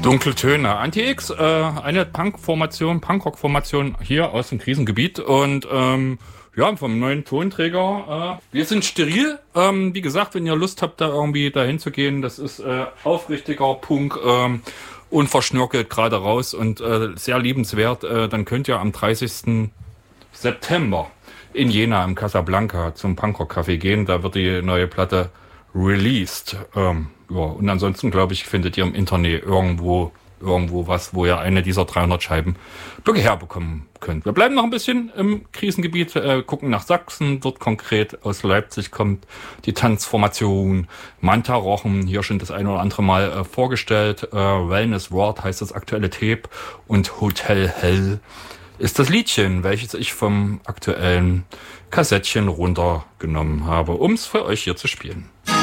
Dunkeltöne. Anti-X, eine Punkrock-Formation hier aus dem Krisengebiet und ja, vom neuen Tonträger. Wir sind steril. Wie gesagt, wenn ihr Lust habt, da irgendwie dahin zu gehen, das ist aufrichtiger Punk, unverschnörkelt gerade raus und sehr liebenswert. Dann könnt ihr am 30. September in Jena im Casablanca zum Punkrock-Café gehen. Da wird die neue Platte released. Ja, und ansonsten, glaube ich, findet ihr im Internet irgendwo was, wo ihr eine dieser 300 Scheiben herbekommen könnt. Wir bleiben noch ein bisschen im Krisengebiet, gucken nach Sachsen. Dort konkret aus Leipzig kommt die Tanzformation Manta Rochen. Hier schon das eine oder andere Mal vorgestellt. Wellness Ward heißt das aktuelle Tape und Hotel Hell ist das Liedchen, welches ich vom aktuellen Kassettchen runtergenommen habe, um es für euch hier zu spielen.